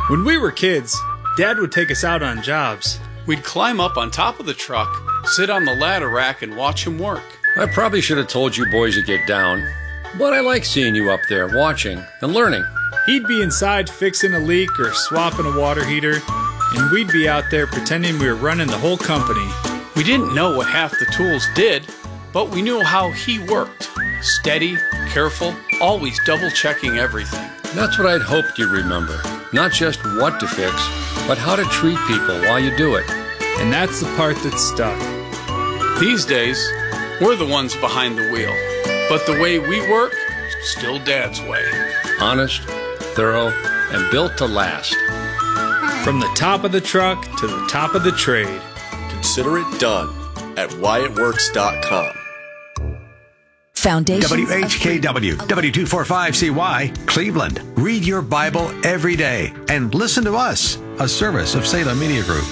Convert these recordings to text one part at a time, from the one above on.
When we were kids, Dad would take us out on jobs. We'd climb up on top of the truck, sit on the ladder rack, and watch him work. I probably should have told you boys to get down, but I like seeing you up there watching and learning. He'd be inside fixing a leak or swapping a water heater, and we'd be out there pretending we were running the whole company. We didn't know what half the tools did, but we knew how he worked. Steady, careful, always double-checking everything. That's what I'd hoped you'd remember. Not just what to fix, but how to treat people while you do it. And that's the part that stuck. These days, we're the ones behind the wheel. But the way we work, still Dad's way. Honest, thorough, and built to last. From the top of the truck to the top of the trade. Consider it done at whyitworks.com. Foundation. WHKW, W245CY, Cleveland. Read your Bible every day and listen to us, a service of Salem Media Group.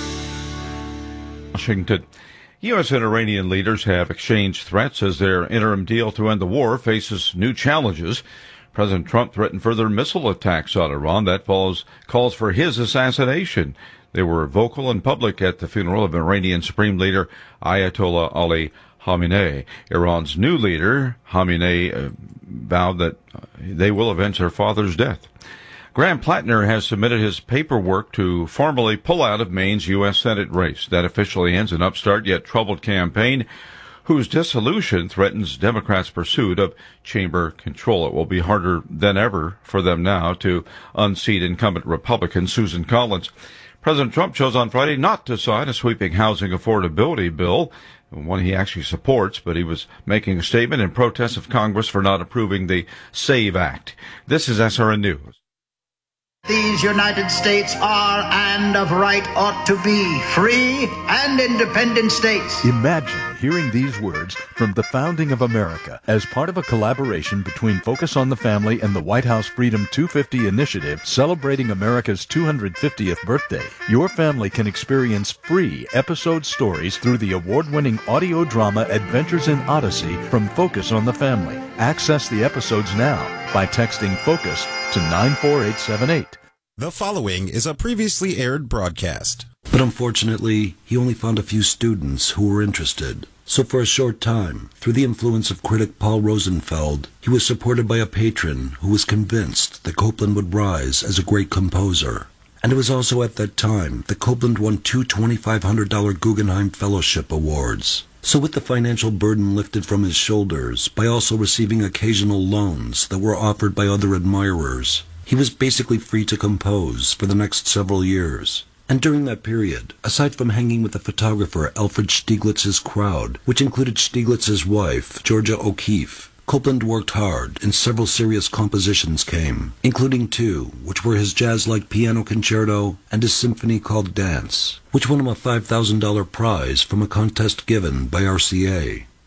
Washington. U.S. and Iranian leaders have exchanged threats as their interim deal to end the war faces new challenges. President Trump threatened further missile attacks on Iran. That calls for his assassination. They were vocal in public at the funeral of Iranian Supreme Leader Ayatollah Ali Khamenei. Iran's new leader, Khamenei, vowed that they will avenge their father's death. Graham Plattner has submitted his paperwork to formally pull out of Maine's U.S. Senate race. That officially ends an upstart yet troubled campaign whose dissolution threatens Democrats' pursuit of chamber control. It will be harder than ever for them now to unseat incumbent Republican Susan Collins. President Trump chose on Friday not to sign a sweeping housing affordability bill, one he actually supports, but he was making a statement in protest of Congress for not approving the SAVE Act. This is SRN News. These United States are and of right ought to be free and independent states. Imagine hearing these words from the founding of America as part of a collaboration between Focus on the Family and the White House Freedom 250 initiative celebrating America's 250th birthday. Your family can experience free episode stories through the award-winning audio drama Adventures in Odyssey from Focus on the Family. Access the episodes now by texting FOCUS to 94878. The following is a previously aired broadcast. But unfortunately, he only found a few students who were interested. So for a short time, through the influence of critic Paul Rosenfeld, he was supported by a patron who was convinced that Copeland would rise as a great composer. And it was also at that time that Copeland won 2 $2,500 Guggenheim Fellowship Awards. So with the financial burden lifted from his shoulders by also receiving occasional loans that were offered by other admirers, he was basically free to compose for the next several years. And during that period, aside from hanging with the photographer Alfred Stieglitz's crowd, which included Stieglitz's wife, Georgia O'Keeffe, Copeland worked hard and several serious compositions came, including 2, which were his jazz-like piano concerto and his symphony called Dance, which won him a $5,000 prize from a contest given by RCA.